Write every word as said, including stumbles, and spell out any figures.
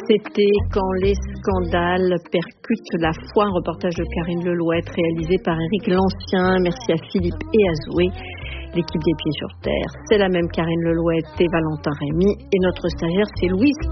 C'était Quand les scandales percutent la foi, un reportage de Karine Lelouette réalisé par Éric Lancien. Merci à Philippe et à Zoé. L'équipe des Pieds sur Terre, c'est la même Karine Lelouette et Valentin Rémy. Et notre stagiaire, c'est Louise